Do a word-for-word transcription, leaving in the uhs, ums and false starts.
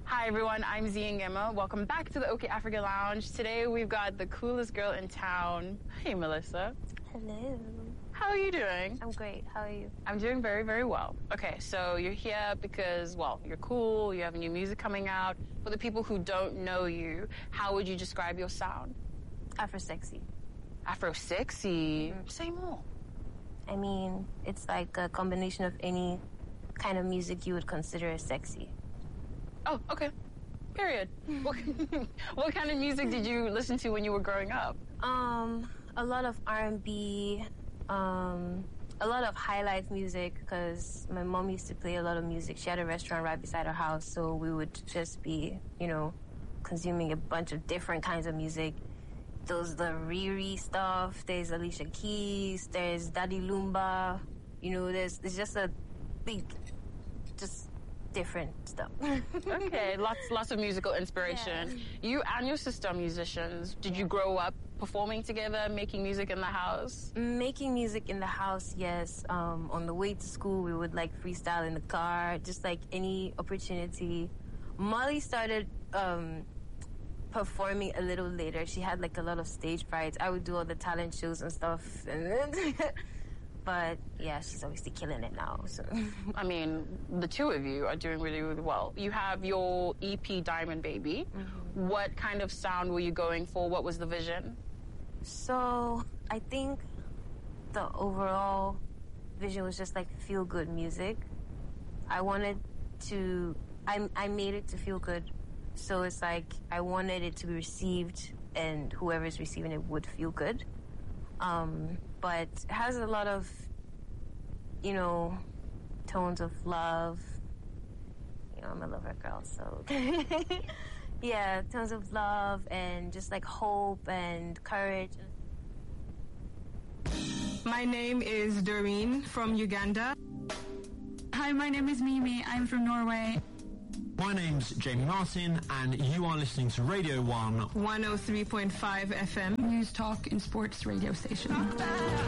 Hi everyone, I'm Z and Gemma. Welcome back to the OK Africa Lounge. Today we've got the coolest girl in town. Hey Melissa. Hello. How are you doing? I'm great. How are you? I'm doing very, very well. Okay, so you're here because, well, you're cool, you have new music coming out. For the people who don't know you, how would you describe your sound? Afro-sexy. Afro-sexy? Mm-hmm. Say more. I mean, it's like a combination of any kind of music you would consider as sexy. Oh, okay. Period. what, what kind of music did you listen to when you were growing up? Um, a lot of R and B, um, a lot of high life music, because my mom used to play a lot of music. She had a restaurant right beside her house, so we would just be, you know, consuming a bunch of different kinds of music. There's the Riri stuff, there's Alicia Keys, there's Daddy Lumba, you know, there's, there's just a big, just different stuff. Okay, lots lots of musical inspiration. Yeah. You and your sister are musicians. Did you grow up performing together, making music in the house? Making music in the house, yes. Um, on the way to school, we would like freestyle in the car, just like any opportunity. Molly started um, performing a little later. She had like a lot of stage frights. I would do all the talent shows and stuff. But yeah, she's obviously killing it now. So I mean, the two of you are doing really, really well. You have your E P Diamond Baby. Mm-hmm. What kind of sound were you going for? What was the vision? So I think the overall vision was just like feel good music. I wanted to, I, I made it to feel good. So it's like I wanted it to be received and whoever's receiving it would feel good. Um, but it has a lot of, you know, tones of love. You know, I'm a lover girl, so yeah, tones of love and just like hope and courage. My name is Doreen from Uganda. Hi, my name is Mimi. I'm from Norway. My name's Jamie Martin, and you are listening to Radio one. one oh three point five F M. News, talk, and sports radio station.